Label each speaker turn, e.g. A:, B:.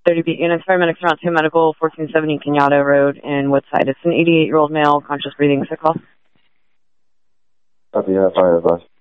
A: 30B, units, paramedics around 2 medical, 1470 Kenyatta Road in Woodside. It's an 88-year-old male, conscious breathing, sick call.
B: Copy, fire advice.